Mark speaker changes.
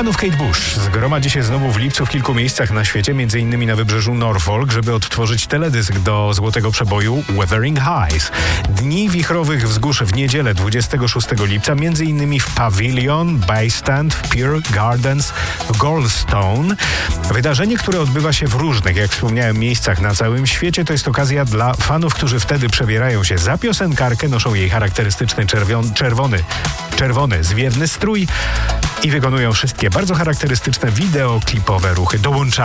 Speaker 1: Fanów Kate Bush zgromadzi się znowu w lipcu w kilku miejscach na świecie, m.in. na wybrzeżu Norfolk, żeby odtworzyć teledysk do złotego przeboju Wuthering Heights. Dni wichrowych wzgórz w niedzielę 26 lipca, m.in. w Pavilion, Baystand, w Pier Gardens, w Goldstone. Wydarzenie, które odbywa się w różnych, jak wspomniałem, miejscach na całym świecie, to jest okazja dla fanów, którzy wtedy przebierają się za piosenkarkę, noszą jej charakterystyczny czerwony, zwiewny strój i wykonują wszystkie bardzo charakterystyczne wideoklipowe ruchy.